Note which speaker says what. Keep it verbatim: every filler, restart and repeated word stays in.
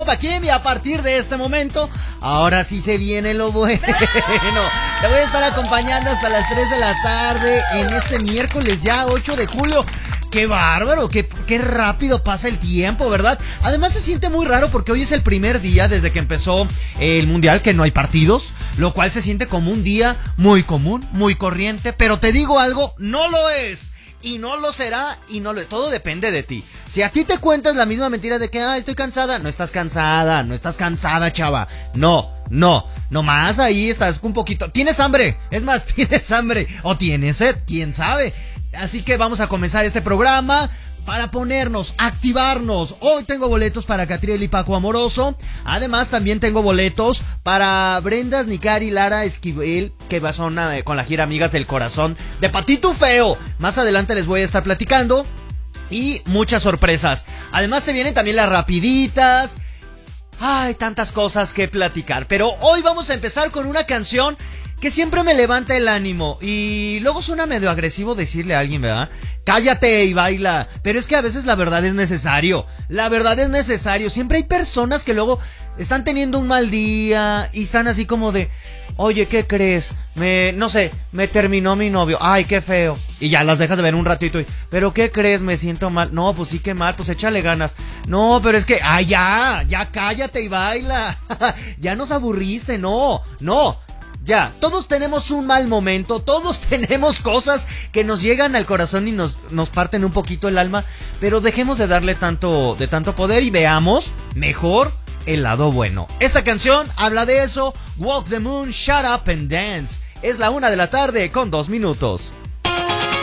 Speaker 1: compa Kim, y a partir de este momento, ahora sí se viene lo bueno. Te voy a estar acompañando hasta las tres de la tarde en este miércoles ya ocho de julio. ¡Qué bárbaro! Qué, ¡Qué rápido pasa el tiempo!, ¿verdad? Además se siente muy raro porque hoy es el primer día desde que empezó el Mundial que no hay partidos, lo cual se siente como un día muy común, muy corriente, pero te digo algo, no lo es. Y no lo será, y no lo... todo depende de ti. Si a ti te cuentas la misma mentira de que, ah, estoy cansada, no estás cansada, no estás cansada, chava. No, no, nomás ahí estás un poquito... ¿Tienes hambre? Es más, ¿tienes hambre? ¿O tienes sed? ¿Quién sabe? Así que vamos a comenzar este programa para ponernos, activarnos. Hoy tengo boletos para Catriel y Paco Amoroso. Además también tengo boletos para Brenda Asnicar y Lara Esquivel, que son eh, con la gira Amigas del Corazón de Patito Feo. Más adelante les voy a estar platicando. Y muchas sorpresas. Además se vienen también las rapiditas. Ay, tantas cosas que platicar. Pero hoy vamos a empezar con una canción que siempre me levanta el ánimo. Y luego suena medio agresivo decirle a alguien, ¿verdad? Cállate y baila. Pero es que a veces la verdad es necesario. La verdad es necesario. Siempre hay personas que luego están teniendo un mal día y están así como de, oye, ¿qué crees? Me, no sé, me terminó mi novio. Ay, qué feo. Y ya las dejas de ver un ratito y, ¿pero qué crees? Me siento mal. No, pues sí, qué mal, pues échale ganas. No, pero es que, ay, ya, ya cállate y baila. Ya nos aburriste, no, no. Ya, todos tenemos un mal momento, todos tenemos cosas que nos llegan al corazón y nos, nos parten un poquito el alma, pero dejemos de darle tanto, de tanto poder y veamos mejor el lado bueno. Esta canción habla de eso, Walk the Moon, Shut Up and Dance. Es la una de la tarde con dos minutos.